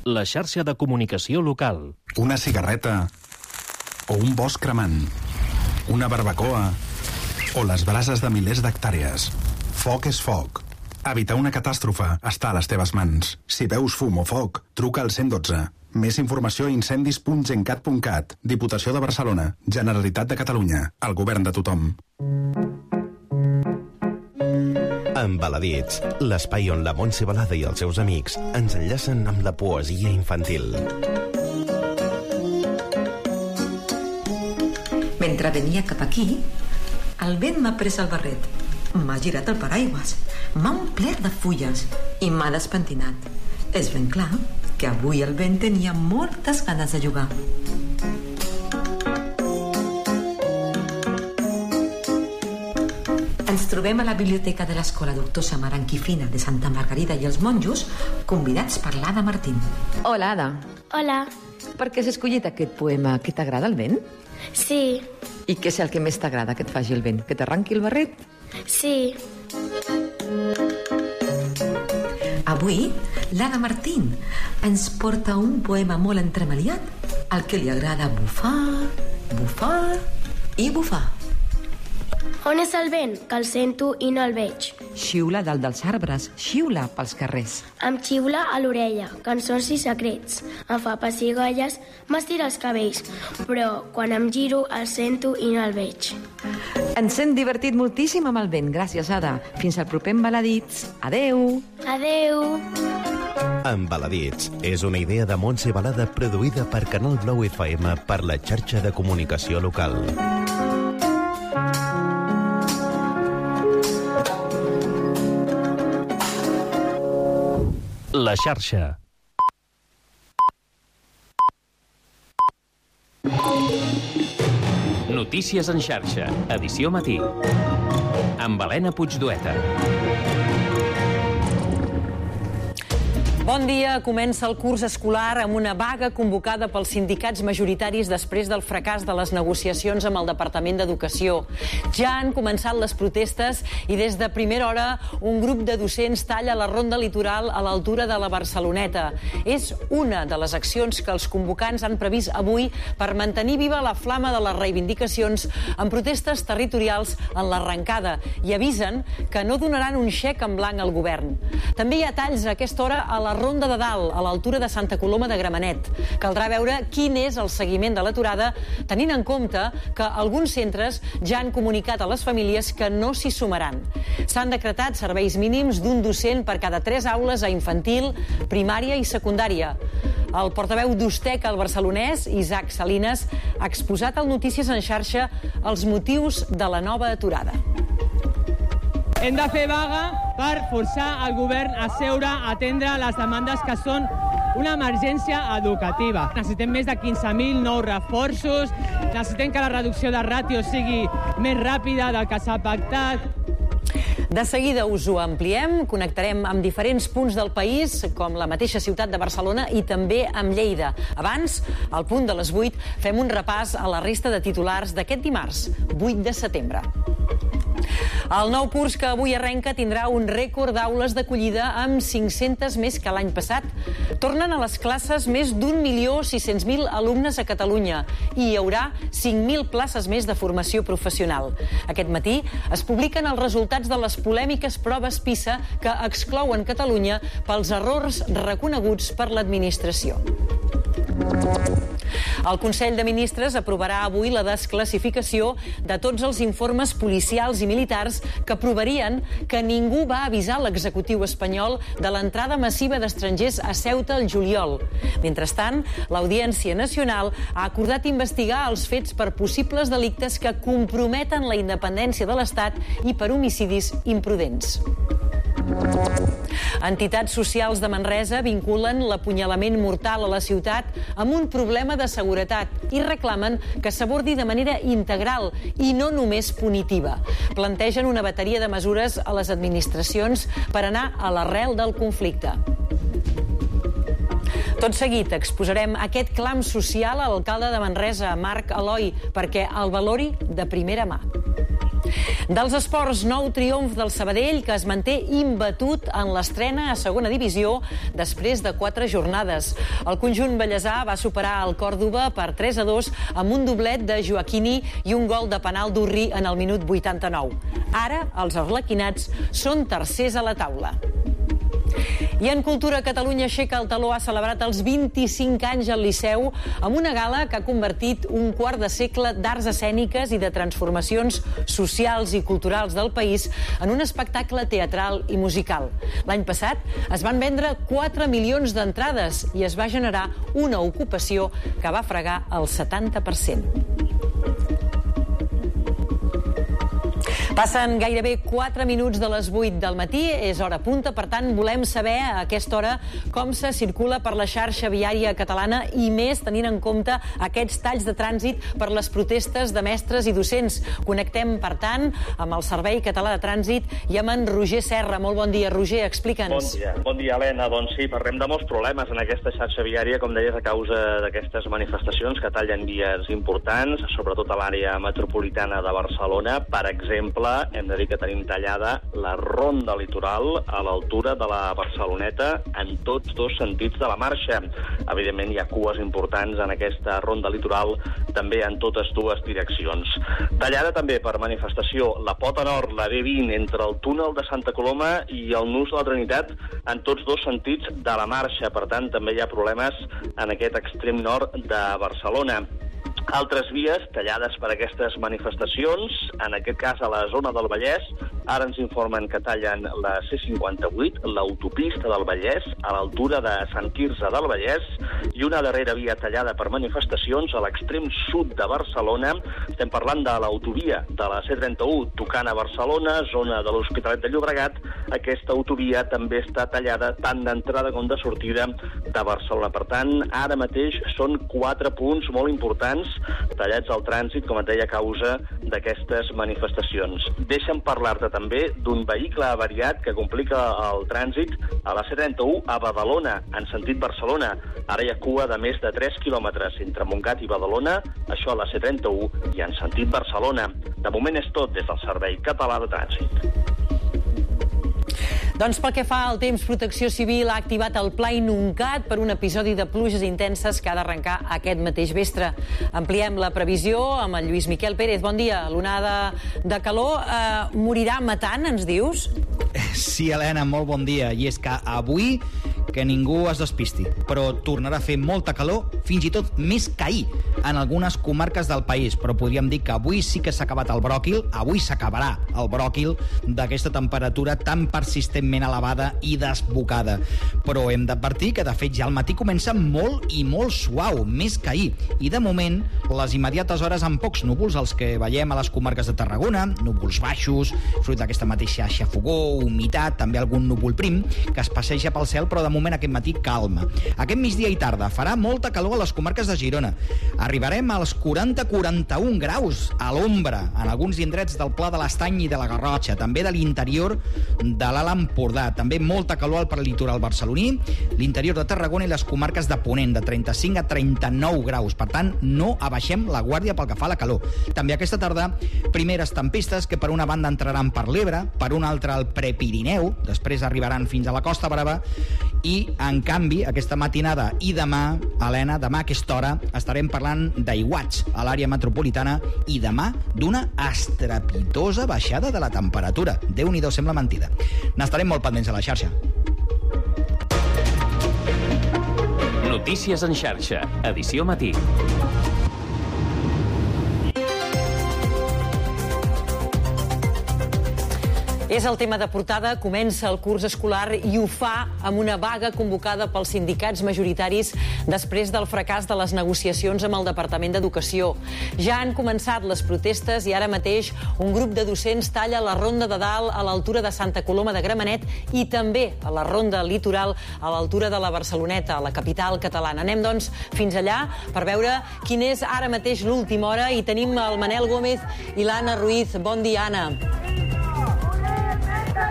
La xarxa de comunicació local. Una cigarreta o un bosc cremant. Una barbacoa o les brases de milers d'hectàrees. Foc és foc. Evitar una catàstrofe està a les teves mans. Si veus fum o foc, truca al 112. Més informació a incendis.gencat.cat. Diputació de Barcelona. Generalitat de Catalunya. El govern de tothom. Embaladits, l'espai on la Montse Balada i els seus amics ens enllacen amb la poesia infantil. Mentre venia cap aquí, el vent m'ha pres el barret, m'ha girat el paraigües, m'ha omplert de fulles i m'ha despentinat. És ben clar que avui el vent tenia moltes ganes de jugar. Ens trobem a la biblioteca de l'Escola Doctor Samaranquifina de Santa Margarida i els monjos, convidats per l'Ada Martín. Hola, Ada. Hola. Per què has escollit aquest poema? Que t'agrada el vent? Sí. I què és el que més t'agrada que et faci el vent? Que t'arranqui el barret? Sí. Avui, l'Ada Martín ens porta un poema molt entremaliat al que li agrada bufar, bufar i bufar. On és el vent? Que el sento i no el veig. Xiula dalt dels arbres, xiula pels carrers. Em xiula a l'orella, cançons i secrets. Em fa pessigolles, m'estira els cabells. Però quan em giro el sento i no el veig. Ens hem divertit moltíssim amb el vent. Gràcies, Ada. Fins al proper Embaladits. Adeu. Adeu. Embaladits és una idea de Montse Balada produïda per Canal Blau FM per la xarxa de comunicació local. La xarxa. Notícies en xarxa, edició matí. Amb Helena Puigdueta. Bon dia. Comença el curs escolar amb una vaga convocada pels sindicats majoritaris després del fracàs de les negociacions amb el Departament d'Educació. Ja han començat les protestes i des de primera hora un grup de docents talla la ronda litoral a l'altura de la Barceloneta. És una de les accions que els convocants han previst avui per mantenir viva la flama de les reivindicacions en protestes territorials en l'arrencada i avisen que no donaran un xec en blanc al govern. També hi ha talls a aquesta hora a la Ronda de Dalt, a l'altura de Santa Coloma de Gramenet. Caldrà veure quin és el seguiment de l'aturada, tenint en compte que alguns centres ja han comunicat a les famílies que no s'hi sumaran. S'han decretat serveis mínims d'un docent per cada 3 aules a infantil, primària i secundària. El portaveu d'Ustec al barcelonès, Isaac Salines, ha exposat al Notícies en xarxa els motius de la nova aturada. Hem de fer vaga per forçar el govern a seure a atendre les demandes que són una emergència educativa. Necessitem més de 15.000 nous reforços, necessitem que la reducció de ràtios sigui més ràpida del que s'ha pactat. De seguida us ho ampliem, connectarem amb diferents punts del país, com la mateixa ciutat de Barcelona i també amb Lleida. Abans, al punt de les 8, fem un repàs a la resta de titulars d'aquest dimarts, 8 de setembre. El nou curs que avui arrenca tindrà un rècord d'aules d'acollida amb 500 més que l'any passat. Tornen a les classes més d'1.600.000 alumnes a Catalunya i hi haurà 5.000 places més de formació professional. Aquest matí es publiquen els resultats de les polèmiques proves PISA que exclouen Catalunya pels errors reconeguts per l'administració. El Consell de Ministres aprovarà avui la desclassificació de tots els informes policials i militars que provarien que ningú va avisar l'executiu espanyol de l'entrada massiva d'estrangers a Ceuta al juliol. Mentrestant, l'Audiència Nacional ha acordat investigar els fets per possibles delictes que comprometen la independència de l'Estat i per homicidis imprudents. Entitats socials de Manresa vinculen l'apunyalament mortal a la ciutat amb un problema de seguretat i reclamen que s'abordi de manera integral i no només punitiva. Plantegen una bateria de mesures a les administracions per anar a l'arrel del conflicte. Tot seguit exposarem aquest clam social a l'alcalde de Manresa, Marc Eloi, perquè el valori de primera mà. Dels esports, nou triomf del Sabadell, que es manté imbatut en l'estrena a segona divisió després de 4 jornades. El conjunt bellesà va superar el Còrdova per 3-2 amb un doblet de Joaquini i un gol de penal d'Urri en el minut 89. Ara, els arlequinats són tercers a la taula. I en cultura, Catalunya aixeca el taló, ha celebrat els 25 anys al Liceu amb una gala que ha convertit un quart de segle d'arts escèniques i de transformacions socials i culturals del país en un espectacle teatral i musical. L'any passat es van vendre 4 milions d'entrades i es va generar una ocupació que va fregar el 70%. Passen gairebé 4 minuts de les 8 del matí, és hora punta, per tant volem saber a aquesta hora com se circula per la xarxa viària catalana i més tenint en compte aquests talls de trànsit per les protestes de mestres i docents. Connectem, per tant, amb el Servei Català de Trànsit i amb en Roger Serra. Molt bon dia, Roger, explica'ns. Bon dia, Helena. Doncs sí, parlem de molts problemes en aquesta xarxa viària, com deies, a causa d'aquestes manifestacions que tallen vies importants, sobretot a l'àrea metropolitana de Barcelona. Per exemple, hem de dir que tenim tallada la ronda litoral a l'altura de la Barceloneta en tots dos sentits de la marxa. Evidentment hi ha cues importants en aquesta ronda litoral també en totes dues direccions. Tallada també per manifestació la pota nord, la B20, entre el túnel de Santa Coloma i el nus de la Trinitat en tots dos sentits de la marxa. Per tant, també hi ha problemes en aquest extrem nord de Barcelona. Altres vies tallades per aquestes manifestacions, en aquest cas a la zona del Vallès. Ara ens informen que tallen la C58, l'autopista del Vallès, a l'altura de Sant Quirze del Vallès, i una darrera via tallada per manifestacions a l'extrem sud de Barcelona. Estem parlant de l'autovia de la C31, tocant a Barcelona, zona de l'Hospitalet de Llobregat. Aquesta autovia també està tallada tant d'entrada com de sortida de Barcelona. Per tant, ara mateix són 4 punts molt importants tallats al trànsit, com et deia, a causa d'aquestes manifestacions. Deixa'm parlar-te també d'un vehicle avariat que complica el trànsit a la C31 a Badalona, en sentit Barcelona. Ara hi ha cua de més de 3 quilòmetres entre Montgat i Badalona, això a la C31 i en sentit Barcelona. De moment és tot des del Servei Català de Trànsit. Doncs pel que fa al temps, Protecció Civil ha activat el Pla Inuncat per un episodi de pluges intenses que ha d'arrencar aquest mateix vespre. Ampliem la previsió amb el Lluís Miquel Pérez. Bon dia. L'onada de calor morirà matant, ens dius? Sí, Helena, molt bon dia. I és que avui que ningú es despisti, però tornarà a fer molta calor, fins i tot més que ahir, en algunes comarques del país. Però podríem dir que avui sí que s'ha acabat el bròquil, avui s'acabarà el bròquil d'aquesta temperatura tan persistentment elevada i desbocada. Però hem d'advertir que, de fet, ja al matí comença molt i molt suau, més que ahir. I, de moment, les immediates hores amb pocs núvols, els que veiem a les comarques de Tarragona, núvols baixos, fruit d'aquesta mateixa xafogor, humitat, també algun núvol prim, que es passeja pel cel, però de moment aquest matí calma. Aquest migdia i tarda farà molta calor a les comarques de Girona. Arribarem als 40-41 graus a l'ombra en alguns indrets del Pla de l'Estany i de la Garrotxa, també de l'interior de l'Alt Empordà. També molta calor al litoral barceloní, l'interior de Tarragona i les comarques de Ponent, de 35 a 39 graus. Per tant, no abaixem la guàrdia pel que fa a la calor. També aquesta tarda, primeres tempestes que per una banda entraran per l'Ebre, per una altra al Prepirineu, després arribaran fins a la Costa Brava i, en canvi, aquesta matinada i demà, Helena, demà a aquesta hora estarem parlant d'aiguats a l'àrea metropolitana i demà d'una estrepitosa baixada de la temperatura. Déu-n'hi-do, sembla mentida. N'estarem molt pendents a la xarxa. Notícies en xarxa, edició matí. És el tema de portada, comença el curs escolar i ho fa amb una vaga convocada pels sindicats majoritaris després del fracàs de les negociacions amb el Departament d'Educació. Ja han començat les protestes i ara mateix un grup de docents talla la ronda de dalt a l'altura de Santa Coloma de Gramenet i també a la ronda litoral a l'altura de la Barceloneta, a la capital catalana. Anem, doncs, fins allà per veure quin és ara mateix l'última hora i tenim el Manel Gómez i l'Anna Ruiz. Bon dia, Anna.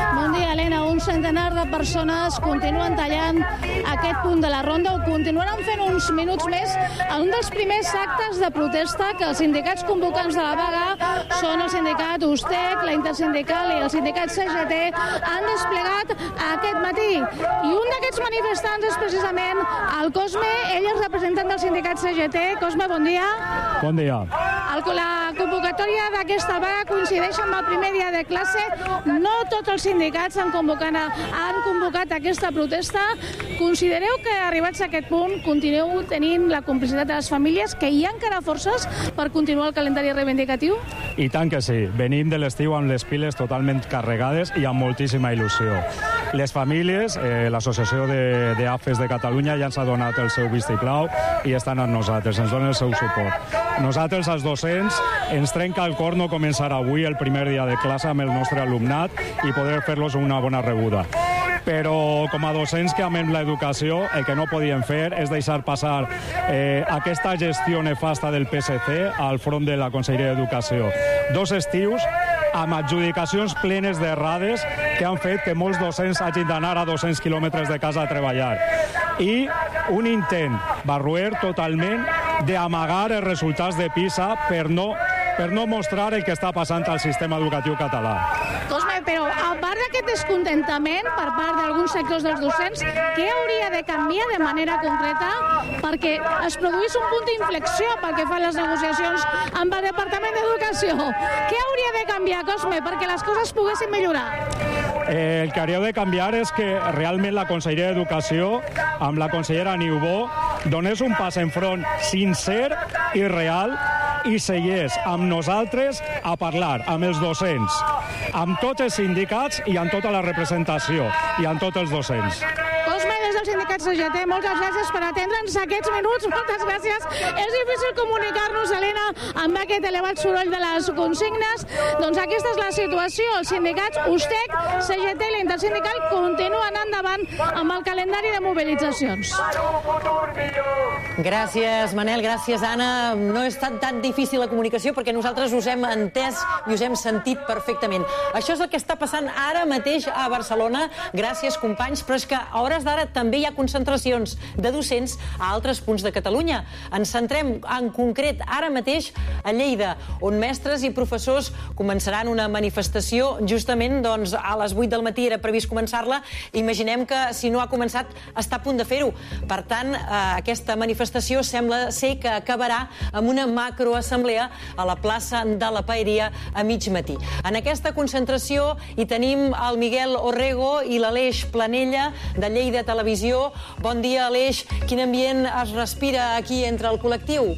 Bon dia, Helena. Un centenar de persones continuen tallant aquest punt de la ronda, ho continuaran fent uns minuts més en un dels primers actes de protesta que els sindicats convocants de la vaga són el sindicat USTEC, la Intersindical i el sindicat CGT han desplegat aquest matí. I un d'aquests manifestants és precisament el Cosme, ell és representant del sindicat CGT. Cosme, bon dia. Bon dia. La convocatòria d'aquesta vaga coincideix amb el primer dia de classe. No tots els sindicats han convocat aquesta protesta. Considereu que, arribats a aquest punt, continueu tenint la complicitat de les famílies, que hi ha encara forces per continuar el calendari reivindicatiu? I tant que sí. Venim de l'estiu amb les piles totalment carregades i amb moltíssima il·lusió. Les famílies, l'Associació d'AFES de Catalunya ja ens ha donat el seu vistiplau i estan amb nosaltres, ens donen el seu suport. Nosaltres, els docents, ens trenca el cor no començar avui el primer dia de classe amb el nostre alumnat i poder fer-los una bona rebuda. Però com a docents que amem l'educació, el que no podíem fer és deixar passar aquesta gestió nefasta del PSC al front de la Conselleria d'Educació. 2 estius amb adjudicacions plenes d'errades que han fet que molts docents hagin d'anar a 200 quilòmetres de casa a treballar. I un intent barroer totalment d'amagar els resultats de PISA per no mostrar el que està passant al sistema educatiu català. Cosme, però a part d'aquest descontentament per part d'alguns sectors dels docents, què hauria de canviar de manera concreta perquè es produís un punt d'inflexió pel que fa a les negociacions amb el Departament d'Educació? Què hauria de canviar, Cosme, perquè les coses poguessin millorar? El que hauria de canviar és que realment la Conselleria d'Educació, amb la consellera Niubó, donés un pas en front sincer i real i segueix amb nosaltres a parlar amb els docents, amb tots els sindicats i amb tota la representació i amb tots els docents. Cosme, des del sindicat CGT, moltes gràcies per atendre'ns aquests minuts, moltes gràcies. És difícil comunicar-nos, Helena, amb aquest elevat soroll de les consignes. Doncs aquesta és la situació. Els sindicats USTEC, CGT i la Intersindical continuen endavant amb el calendari de mobilitzacions. Gràcies, Manel, gràcies, Anna. No ha estat tan difícil la comunicació perquè nosaltres us hem entès i us hem sentit perfectament. Això és el que està passant ara mateix a Barcelona. Gràcies, companys, però és que a hores d'ara també hi ha concentracions de docents a altres punts de Catalunya. Ens centrem en concret ara mateix a Lleida, on mestres i professors començaran una manifestació justament a les 8 del matí era previst començar-la. Imaginem que si no ha començat està a punt de fer-ho. Per tant, aquesta manifestació sembla ser que acabarà amb una macroassemblea a la plaça de la Paeria a mig matí. En aquesta concentració hi tenim el Miguel Orrego i l'Aleix Planella de Lleida Televisió. Bon dia, Aleix. Quin ambient es respira aquí entre el col·lectiu?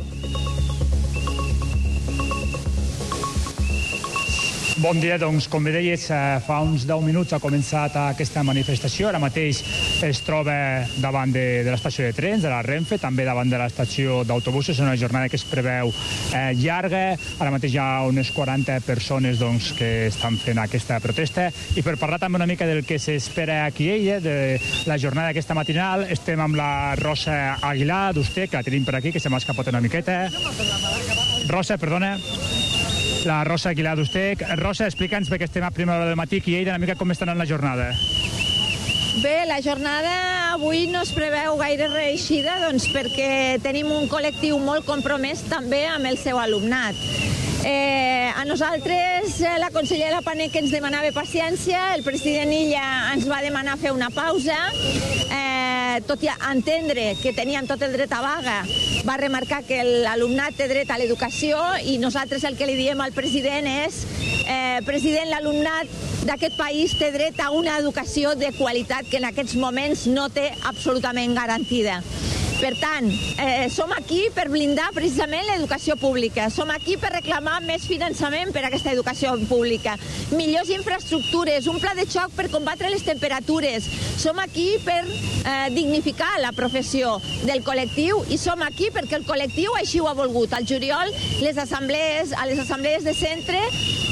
Bon dia, doncs, com bé deies, fa uns 10 minuts ha començat aquesta manifestació. Ara mateix es troba davant de l'estació de trens, de la Renfe, també davant de l'estació d'autobusos. És una jornada que es preveu llarga. Ara mateix hi ha unes 40 persones que estan fent aquesta protesta. I per parlar també una mica del que s'espera aquí de la jornada aquesta matinal, estem amb la Rosa Aguilar d'USTEC, que la tenim per aquí, que se m'ha escapat una miqueta. Rosa, perdona. La Rosa Aguilar d'USTEC. Rosa, explica'ns, perquè estem a primera hora del matí aquí, una mica com està anant la jornada. Bé, la jornada avui no es preveu gaire reeixida, perquè tenim un col·lectiu molt compromès també amb el seu alumnat. A nosaltres la consellera Panet ens demanava paciència, el president Illa ens va demanar fer una pausa, tot i entendre que teníem tot el dret a vaga, va remarcar que l'alumnat té dret a l'educació i nosaltres el que li diem al president és president, l'alumnat d'aquest país té dret a una educació de qualitat que en aquests moments no té absolutament garantida. Per tant, som aquí per blindar precisament l'educació pública. Som aquí per reclamar més finançament per a aquesta educació pública, millors infraestructures, un pla de xoc per combatre les temperatures. Som aquí per dignificar la professió del col·lectiu i som aquí perquè el col·lectiu així ho ha volgut. Al juliol, a les assemblees de centre,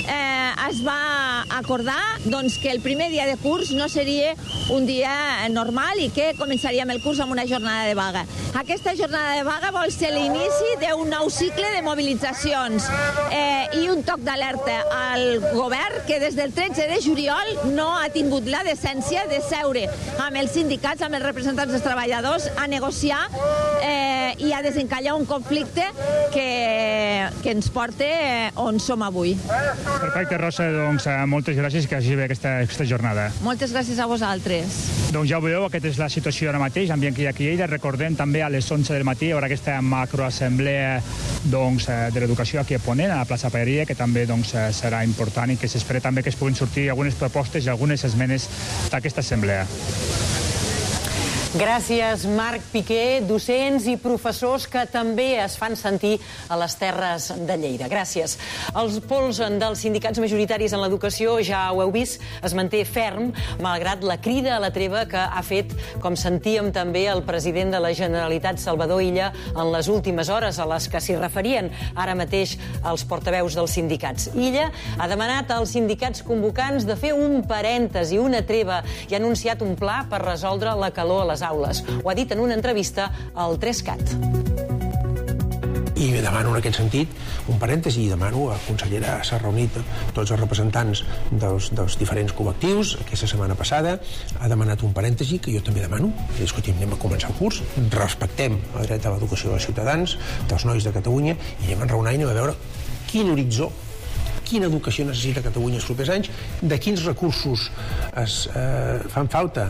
es va acordar que el primer dia de curs no seria un dia normal i que començaríem el curs amb una jornada de vaga. Aquesta jornada de vaga vol ser l'inici d'un nou cicle de mobilitzacions i un toc d'alerta al govern que des del 13 de juliol no ha tingut la decència de seure amb els sindicats, amb els representants dels treballadors, a negociar i a desencallar un conflicte que ens porta on som avui. Perfecte, Rosa, doncs moltes gràcies i que hagi bé aquesta jornada. Moltes gràcies a vosaltres. Doncs ja ho veieu, aquesta és la situació ara mateix, ambient que hi ha aquí a Lleida. Recordem també a les 11 del matí hi haurà aquesta macroassemblea de l'educació aquí a Ponent, a la plaça Paeria, que també serà important i que s'espera també que es puguin sortir algunes propostes i algunes esmenes d'aquesta assemblea. Gràcies, Marc Piqué, docents i professors que també es fan sentir a les Terres de Lleida. Gràcies. El pols dels sindicats majoritaris en l'educació, ja ho heu vist, es manté ferm, malgrat la crida a la treva que ha fet, com sentíem també, el president de la Generalitat, Salvador Illa, en les últimes hores, a les que s'hi referien ara mateix els portaveus dels sindicats. Illa ha demanat als sindicats convocants de fer un parèntesi, una treva, i ha anunciat un pla per resoldre la calor a les aules. Ho ha dit en una entrevista al 3CAT. I demano en aquest sentit un parèntesi i demano a la consellera, s'ha reunit tots els representants dels diferents col·lectius aquesta setmana passada, ha demanat un parèntesi que jo també demano. Discutim, anem a començar el curs, respectem el dret a l'educació dels ciutadans, dels nois de Catalunya, i anem a enraonar i anem a veure quin horitzó, quina educació necessita Catalunya els propers anys, de quins recursos es fan falta.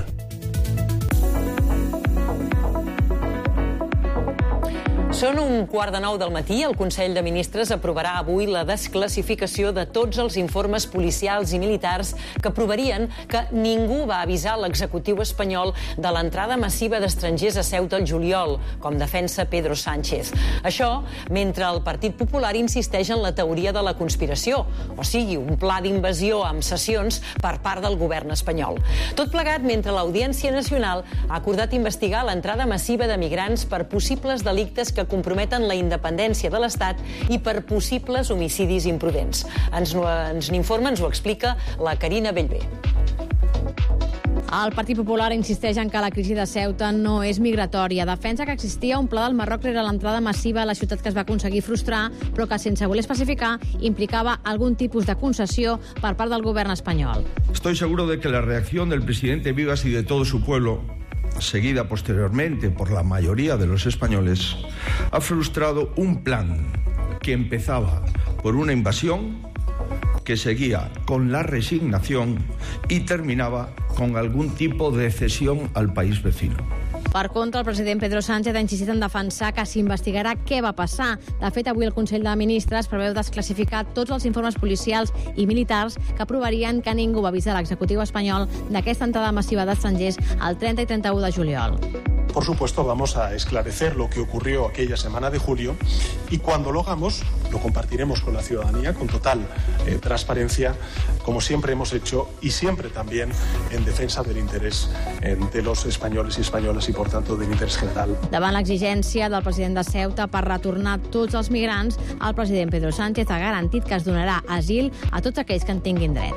Són 8:45 del matí. El Consell de Ministres aprovarà avui la desclassificació de tots els informes policials i militars que provarien que ningú va avisar l'executiu espanyol de l'entrada massiva d'estrangers a Ceuta al juliol, com defensa Pedro Sánchez. Això mentre el Partit Popular insisteix en la teoria de la conspiració, o sigui, un pla d'invasió amb sessions per part del govern espanyol. Tot plegat mentre l'Audiència Nacional ha acordat investigar l'entrada massiva de migrants per possibles delictes que comprometen la independència de l'Estat i per possibles homicidis imprudents. Ens n'informa, ens ho explica la Carina Bellver. El Partit Popular insisteix en que la crisi de Ceuta no és migratòria. Defensa que existia un pla del Marroc rere l'entrada massiva a la ciutat que es va aconseguir frustrar, però que, sense voler especificar, implicava algun tipus de concessió per part del govern espanyol. Estoy seguro de que la reacción del presidente Vivas y de todo su pueblo, seguida posteriormente por la mayoría de los españoles, ha frustrado un plan que empezaba por una invasión, que seguía con la resignación y terminaba con algún tipo de cesión al país vecino. Per contra, el president Pedro Sánchez ha insistit en defensar que s'investigarà què va passar. De fet, avui el Consell de Ministres preveu desclassificar tots els informes policials i militars que provarien que ningú va avisar l'executiu espanyol d'aquesta entrada massiva d'estrangers el 30 i 31 de juliol. Por supuesto, vamos a esclarecer lo que ocurrió aquella semana de julio y cuando lo hagamos, lo compartiremos con la ciudadanía con total transparencia, como siempre hemos hecho y siempre también en defensa del interés de los españoles y españolas y, por tanto, del interés general. Davant l'exigència del president de Ceuta per retornar tots els migrants, el president Pedro Sánchez ha garantit que es donarà asil a tots aquells que en tinguin dret.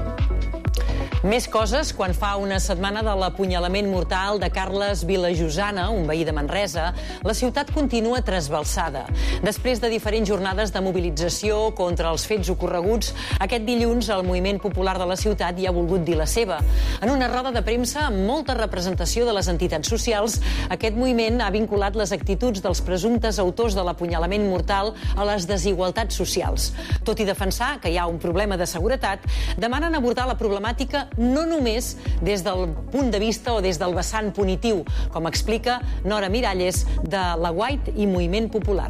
Més coses quan fa una setmana de l'apunyalament mortal de Carles Vilajosana, un veí de Manresa, la ciutat continua trasbalsada. Després de diferents jornades de mobilització contra els fets ocorreguts, aquest dilluns el moviment popular de la ciutat hi ha volgut dir la seva. En una roda de premsa amb molta representació de les entitats socials, aquest moviment ha vinculat les actituds dels presumptes autors de l'apunyalament mortal a les desigualtats socials. Tot i defensar que hi ha un problema de seguretat, demanen abordar la problemàtica no només des del punt de vista o des del vessant punitiu, com explica Nora Miralles, de la White i Moviment Popular.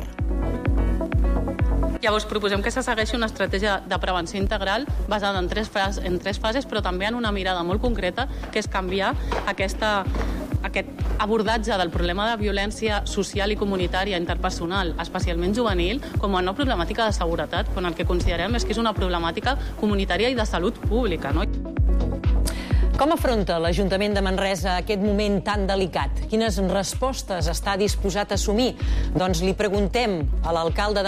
Llavors, proposem que se segueixi una estratègia de prevenció integral basada en tres fases, però també en una mirada molt concreta, que és canviar aquest abordatge del problema de violència social i comunitària interpersonal, especialment juvenil, com a no problemàtica de seguretat, quan el que considerem és que és una problemàtica comunitària i de salut pública, no? Com afronta l'Ajuntament de Manresa aquest moment tan delicat? Quines respostes està disposat a assumir? Doncs li preguntem a l'alcalde de